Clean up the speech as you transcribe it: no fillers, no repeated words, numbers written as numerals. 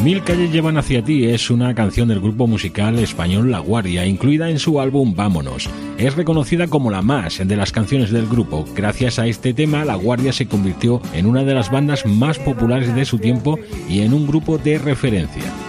Mil calles llevan hacia ti es una canción del grupo musical español La Guardia, incluida en su álbum Vámonos. Es reconocida como la más de las canciones del grupo. Gracias a este tema, La Guardia se convirtió en una de las bandas más populares de su tiempo y en un grupo de referencia.